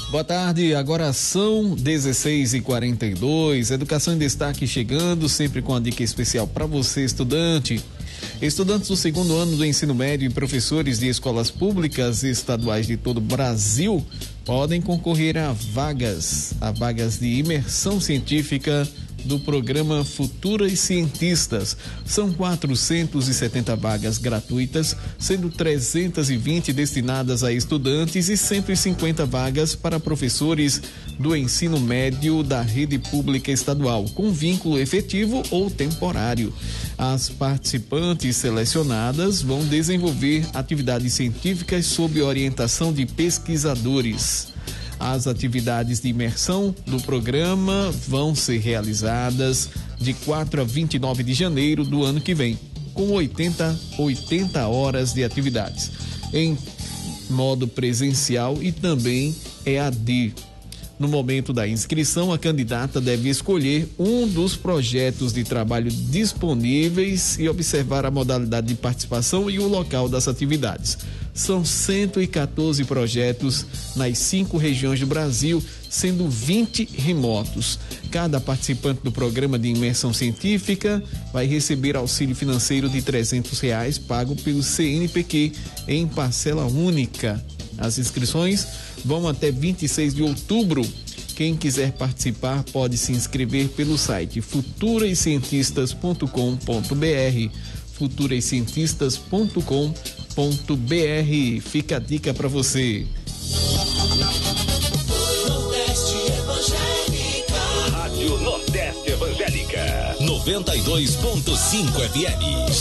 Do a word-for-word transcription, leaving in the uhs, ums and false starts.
Boa tarde, agora são dezesseis e quarenta e dois, Educação em Destaque chegando, sempre com a dica especial para você, estudante. Estudantes do segundo ano do ensino médio e professores de escolas públicas e estaduais de todo o Brasil podem concorrer a vagas, a vagas de imersão científica do programa Futuras Cientistas. São quatrocentas e setenta vagas gratuitas, sendo trezentas e vinte destinadas a estudantes e cento e cinquenta vagas para professores do ensino médio da rede pública estadual, com vínculo efetivo ou temporário. As participantes selecionadas vão desenvolver atividades científicas sob orientação de pesquisadores. As atividades de imersão do programa vão ser realizadas de quatro a vinte e nove de janeiro do ano que vem, com oitenta, oitenta horas de atividades, em modo presencial e também E A D. No momento da inscrição, a candidata deve escolher um dos projetos de trabalho disponíveis e observar a modalidade de participação e o local das atividades. São cento e quatorze projetos nas cinco regiões do Brasil, sendo vinte remotos. Cada participante do programa de imersão científica vai receber auxílio financeiro de trezentos reais pago pelo C N P Q em parcela única. As inscrições vão até vinte e seis de outubro. Quem quiser participar pode se inscrever pelo site futuras cientistas ponto com ponto br. futuras cientistas ponto com ponto br. Fica a dica para você. Nordeste Evangélica. Rádio Nordeste Evangélica. noventa e dois ponto cinco F M.